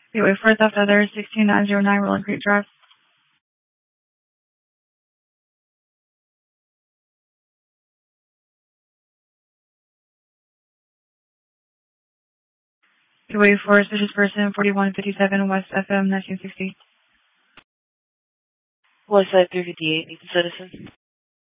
Gateway 4th after there, 16909 Rolling Creek Drive. Gateway 4, suspicious person, 4157 West FM 1960. West Side 358, Nathan Citizen.